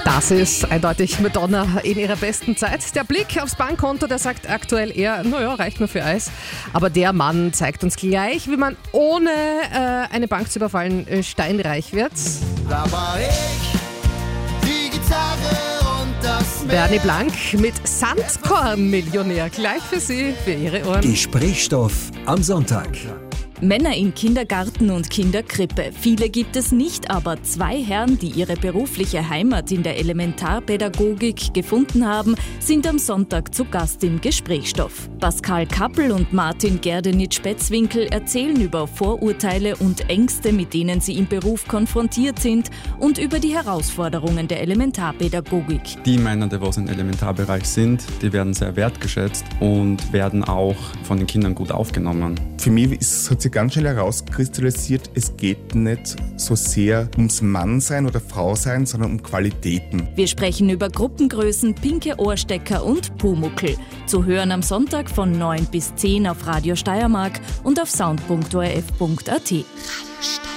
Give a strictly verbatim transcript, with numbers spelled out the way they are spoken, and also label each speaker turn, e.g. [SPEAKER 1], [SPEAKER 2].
[SPEAKER 1] Das ist eindeutig Madonna in ihrer besten Zeit. Der Blick aufs Bankkonto, der sagt aktuell eher, naja, reicht nur für Eis. Aber der Mann zeigt uns gleich, wie man ohne äh, eine Bank zu überfallen äh, steinreich wird.
[SPEAKER 2] Da war ich, die Gitarre und das Meer.
[SPEAKER 1] Bernie Blank mit Sandkorn-Millionär. Gleich für Sie, für Ihre Ohren.
[SPEAKER 3] Gesprächsstoff am Sonntag.
[SPEAKER 4] Männer in Kindergarten und Kinderkrippe. Viele gibt es nicht, aber zwei Herren, die ihre berufliche Heimat in der Elementarpädagogik gefunden haben, sind am Sonntag zu Gast im Gesprächsstoff. Pascal Kappel und Martin Gerdenitsch-Betzwinkel erzählen über Vorurteile und Ängste, mit denen sie im Beruf konfrontiert sind, und über die Herausforderungen der Elementarpädagogik.
[SPEAKER 5] Die Männer, die was im Elementarbereich sind, die werden sehr wertgeschätzt und werden auch von den Kindern gut aufgenommen.
[SPEAKER 6] Für mich ist, hat sich ganz schnell herauskristallisiert, es geht nicht so sehr ums Mannsein oder Frausein, sondern um Qualitäten.
[SPEAKER 4] Wir sprechen über Gruppengrößen, pinke Ohrstecker und Pumuckl. Zu hören am Sonntag von neun bis zehn auf Radio Steiermark und auf sound punkt o r f punkt a t.